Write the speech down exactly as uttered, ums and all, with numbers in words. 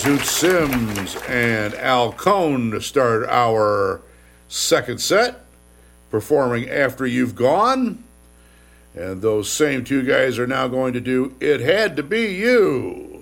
Zoot Sims and Al Cohn to start our second set, performing After You've Gone. And those same two guys are now going to do It Had to Be You.